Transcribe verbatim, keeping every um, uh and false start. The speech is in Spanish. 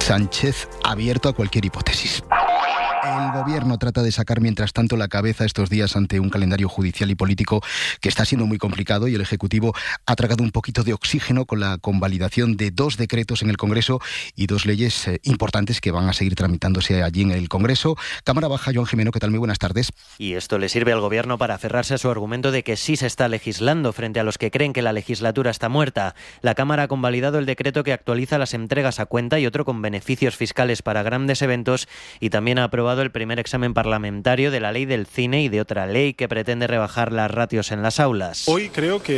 Sánchez abierto a cualquier hipótesis. El gobierno trata de sacar mientras tanto la cabeza estos días ante un calendario judicial y político que está siendo muy complicado, y el Ejecutivo ha tragado un poquito de oxígeno con la convalidación de dos decretos en el Congreso y dos leyes eh, importantes que van a seguir tramitándose allí en el Congreso. Cámara Baja, Joan Jimeno, ¿qué tal? Muy buenas tardes. Y esto le sirve al gobierno para aferrarse a su argumento de que sí se está legislando frente a los que creen que la legislatura está muerta. La Cámara ha convalidado el decreto que actualiza las entregas a cuenta y otro con beneficios fiscales para grandes eventos, y también ha aprobado el primer examen parlamentario de la ley del cine y de otra ley que pretende rebajar las ratios en las aulas. Hoy creo que